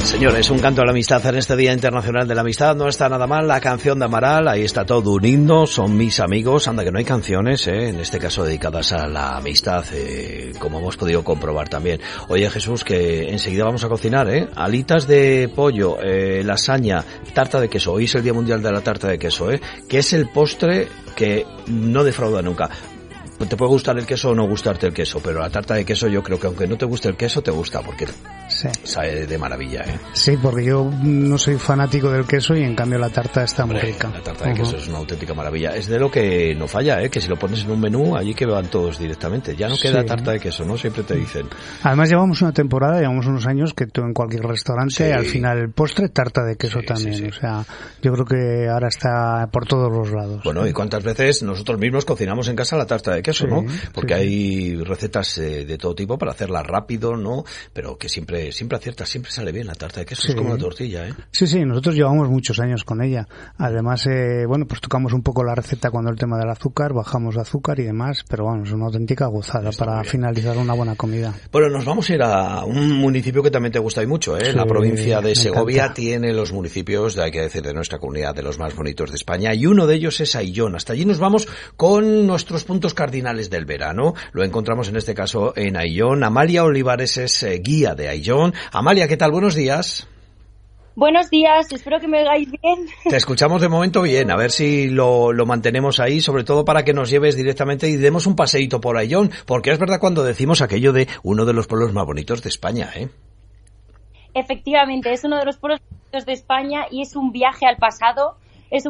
Señores, un canto a la amistad en este Día Internacional de la Amistad. No está nada mal la canción de Amaral, ahí está todo un himno, son mis amigos. Anda que no hay canciones, en este caso dedicadas a la amistad, como hemos podido comprobar también. Oye, Jesús, que enseguida vamos a cocinar, alitas de pollo, lasaña, tarta de queso. Hoy es el Día Mundial de la Tarta de Queso, que es el postre que no defrauda nunca. Te puede gustar el queso o no gustarte el queso, pero la tarta de queso yo creo que aunque no te guste el queso, te gusta, porque sabe de maravilla, Sí, porque yo no soy fanático del queso y en cambio la tarta está muy rica. La tarta de queso es una auténtica maravilla. Es de lo que no falla, que si lo pones en un menú, allí que van todos directamente. Ya no queda tarta de queso, ¿no? Siempre te dicen. Además llevamos una temporada, llevamos unos años que tú en cualquier restaurante, al final el postre, tarta de queso también. Sí. O sea, yo creo que ahora está por todos los lados. Bueno, ¿y cuántas veces nosotros mismos cocinamos en casa la tarta de queso, ¿no? Porque hay recetas de todo tipo para hacerla rápido, ¿no? Pero que siempre acierta, siempre sale bien la tarta de queso, es como la tortilla, Sí, nosotros llevamos muchos años con ella. Además, pues tocamos un poco la receta cuando el tema del azúcar, bajamos azúcar y demás, pero bueno, es una auténtica gozada para finalizar una buena comida. Bueno, nos vamos a ir a un municipio que también te gusta y mucho, la provincia de Segovia tiene los municipios, hay que decir, de nuestra comunidad, de los más bonitos de España, y uno de ellos es Ayllón. Hasta allí nos vamos con nuestros puntos cardinales del verano. Lo encontramos en este caso en Ayllón. Amalia Olivares es guía de Ayllón. Amalia, ¿qué tal? Buenos días. Buenos días, espero que me oigáis bien. Te escuchamos de momento bien, a ver si lo mantenemos ahí, sobre todo para que nos lleves directamente y demos un paseíto por Ayllón, porque es verdad cuando decimos aquello de uno de los pueblos más bonitos de España, Efectivamente, es uno de los pueblos más bonitos de España y es un viaje al pasado